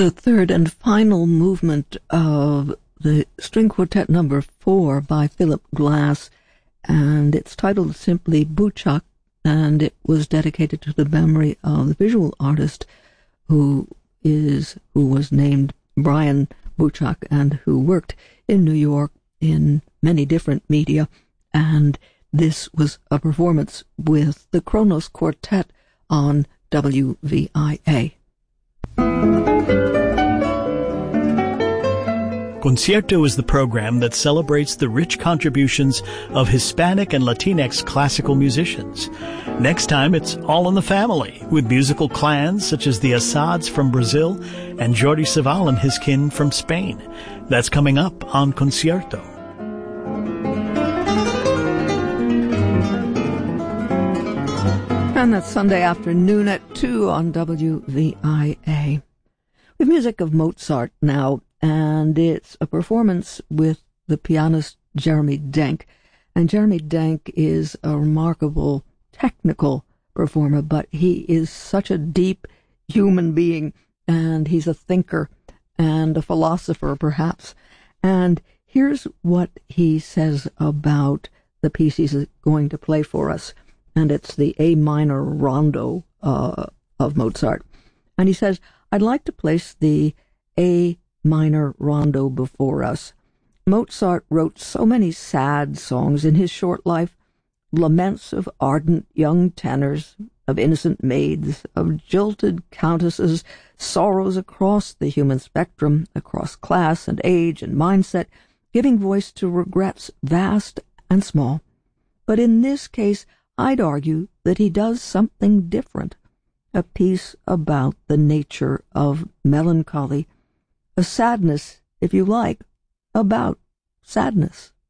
the third and final movement of the String Quartet number 4 by Philip Glass, and it's titled simply Buchak, and it was dedicated to the memory of the visual artist who was named Brian Buchak and who worked in New York in many different media, and this was a performance with the Kronos Quartet on WVIA. Concierto is the program that celebrates the rich contributions of Hispanic and Latinx classical musicians. Next time, it's all in the family, with musical clans such as the Assads from Brazil and Jordi Savall and his kin from Spain. That's coming up on Concierto. And that's Sunday afternoon at 2 on WVIA. With music of Mozart now, and it's a performance with the pianist Jeremy Denk. And Jeremy Denk is a remarkable technical performer, but he is such a deep human being, and he's a thinker and a philosopher, perhaps. And here's what he says about the piece he's going to play for us, and it's the A minor rondo of Mozart. And he says, I'd like to place the A minor rondo before us. Mozart wrote so many sad songs in his short life, laments of ardent young tenors, of innocent maids, of jilted countesses, sorrows across the human spectrum, across class and age and mindset, giving voice to regrets vast and small. But in this case, I'd argue that he does something different, a piece about the nature of melancholy, a sadness, if you like, about sadness.